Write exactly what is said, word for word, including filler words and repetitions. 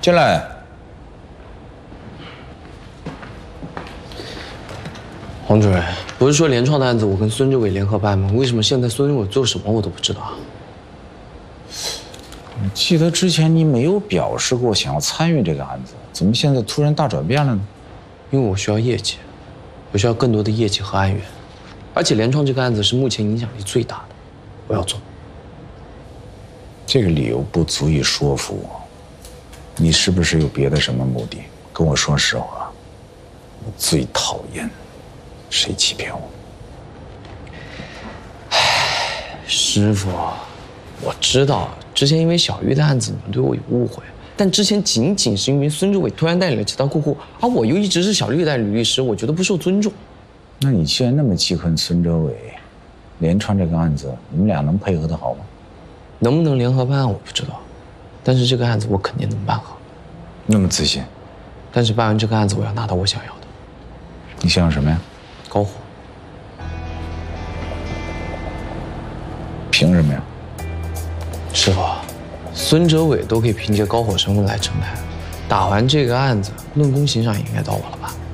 进来。 黄主任，不是说联创的案子我跟孙志伟联合办吗？为什么现在孙志伟做什么我都不知道？ 我记得之前你没有表示过想要参与这个案子，怎么现在突然大转变了呢？ 因为我需要业绩，我需要更多的业绩和案源，而且联创这个案子是目前影响力最大的，我要做。 这个理由不足以说服我，你是不是有别的什么目的？跟我说实话，我最讨厌谁欺骗我。 唉，师傅，我知道之前因为小玉的案子你们对我有误会，但之前仅仅是因为孙志伟突然代理了其他客户，而我又一直是小绿的代理律师，我觉得不受尊重。 那你既然那么记恨孙哲伟，联创这个案子，你们俩能配合得好吗？ 能不能联合办案我不知道，但是这个案子我肯定能办好。 那么自信？ 但是办完这个案子，我要拿到我想要的。 你想要什么呀？ 高火。 凭什么呀？ 师傅，孙哲伟都可以凭借高火身份来承担，打完这个案子，论功行赏也应该到我了吧？